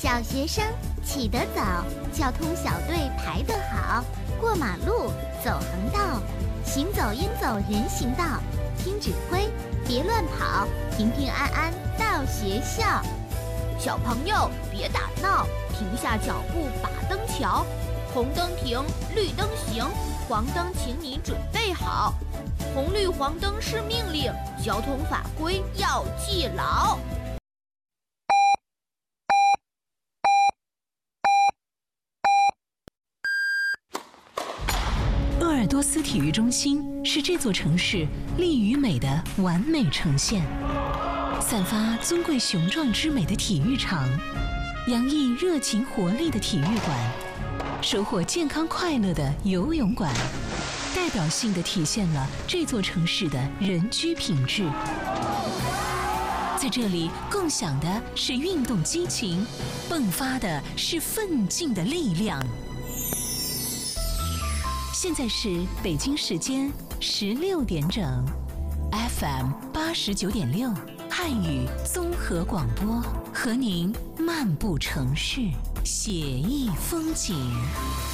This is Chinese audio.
小学生起得早，交通小队排得好，过马路走横道，行走应走人行道，听指挥别乱跑，平平安安到学校。 小朋友别打闹，停下脚步把灯瞧，红灯停，绿灯行，黄灯请你准备好。红绿黄灯是命令，交通法规要记牢。 鄂尔多斯体育中心是这座城市力与美的完美呈现，散发尊贵雄壮之美的体育场，洋溢热情活力的体育馆，收获健康快乐的游泳馆，代表性地体现了这座城市的人居品质。在这里共享的是运动激情，迸发的是奋进的力量。现在是北京时间16点整 ，FM 89.6汉语综合广播，和您漫步城市，写意风景。